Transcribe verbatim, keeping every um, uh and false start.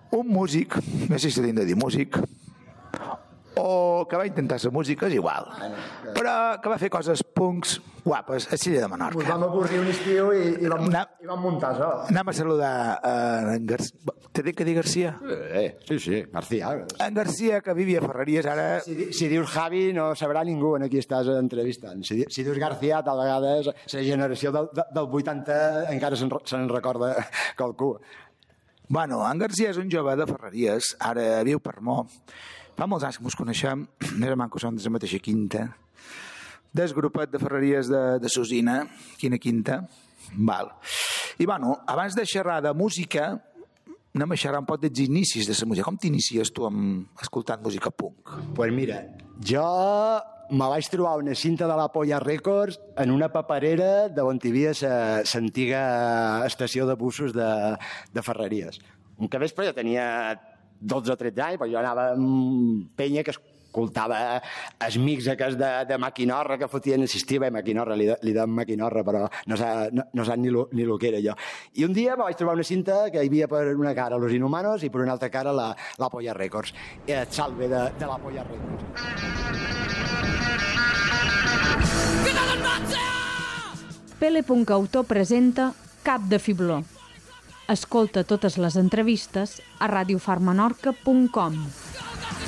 un músic, no sé si s'ha de dir músic, o que va intentar ser música, és igual, però que va fer coses punks guapes a Silla de Menorca. Us vam avorrir un estiu i, i, vam, Anem, i vam muntar això. Anem a saludar uh, en Garcia. T'he dit que dir Garcia? Eh, sí, sí, García. En Garcia, que vivia a Ferreries, ara... Si, si dius Javi, no sabrà ningú en qui estàs entrevistant. Si, si dius García, tal vegada és la generació del, del vuitanta encara se'n se recorda qualcú. Bueno, en Garcia és un jove de Ferreries, ara viu per Mo. Fa molts anys que ens coneixem, més o menys que som de la mateixa quinta, del grupet de Ferreries de, de Sosina, quina quinta, val. I bueno, abans de xerrar de música, anem a xerrar un poc dels inicis de la música. Com t'inicies tu amb escoltant música punk? Doncs pues mira, jo me vaig trobar una cinta de la Polla Records en una paperera d'on hi havia l'antiga estació de busos de, de Ferreries. Un que vespre jo tenia dotze o tretze anys, però jo anava amb penya que escoltava els mics aquests de, de Maquinorra que fotien assistir, bé, Maquinorra, li, li deien Maquinorra, però no sap, no, no sap ni lo, ni lo que era jo. I un dia me vaig trobar una cinta que hi havia per una cara Los Inhumanos i per una altra cara la, la Polla Records. I el salve de, de la Polla Records. Pele Puncautor presenta Cap de Fibló. Escolta totes les entrevistes a radiofarmenorca punt com.